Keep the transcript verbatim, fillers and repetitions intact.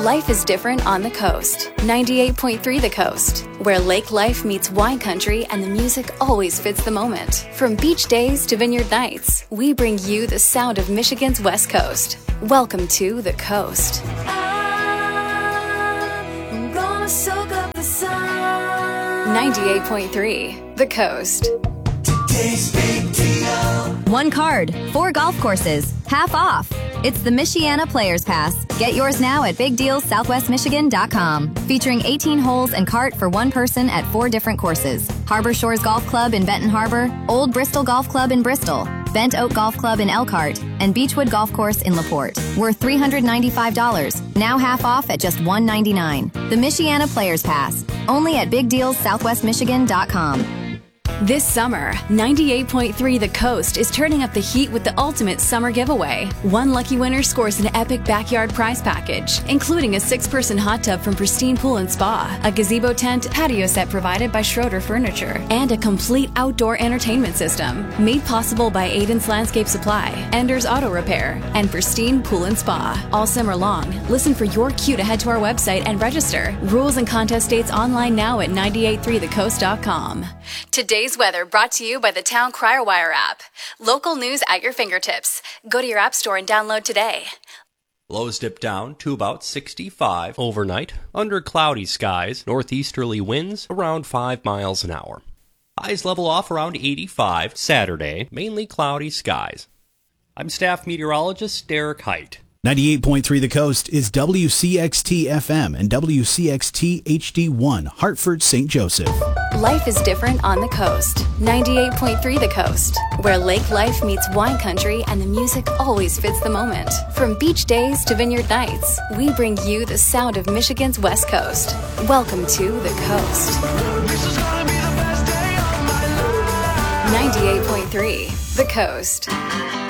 Life is different on the coast. ninety-eight point three The Coast, where lake life meets wine country and the music always fits the moment. From beach days to vineyard nights, we bring you the sound of Michigan's West Coast. Welcome to The Coast. I'm gonna soak up the sun. ninety-eight point three The Coast. Today's big deal. One card, four golf courses, half off. It's the Michiana Players Pass. Get yours now at big deals southwest michigan dot com. Featuring eighteen holes and cart for one person at four different courses. Harbor Shores Golf Club in Benton Harbor, Old Bristol Golf Club in Bristol, Bent Oak Golf Club in Elkhart, and Beechwood Golf Course in LaPorte. Worth three hundred ninety-five dollars. Now half off at just one hundred ninety-nine dollars. The Michiana Players Pass. Only at big deals southwest michigan dot com. This summer, ninety-eight point three The Coast is turning up the heat with the ultimate summer giveaway. One lucky winner scores an epic backyard prize package, including a six-person hot tub from Pristine Pool and Spa, a gazebo tent, patio set provided by Schroeder Furniture, and a complete outdoor entertainment system. Made possible by Aiden's Landscape Supply, Ender's Auto Repair, and Pristine Pool and Spa. All summer long, listen for your cue to head to our website and register. Rules and contest dates online now at nine eight three the coast dot com. Today's weather brought to you by the Town Crier Wire app. Local news at your fingertips. Go to your app store and download today. Lows dip down to about sixty-five overnight, under cloudy skies, northeasterly winds around five miles an hour. Highs level off around eighty-five Saturday, mainly cloudy skies. I'm staff meteorologist Derek Height. ninety-eight point three The Coast is W C X T F M and W C X T H D one, Hartford, Saint Joseph. Life is different on the coast. ninety-eight point three The Coast, where lake life meets wine country and the music always fits the moment. From beach days to vineyard nights, we bring you the sound of Michigan's West Coast. Welcome to The Coast. ninety-eight point three The Coast.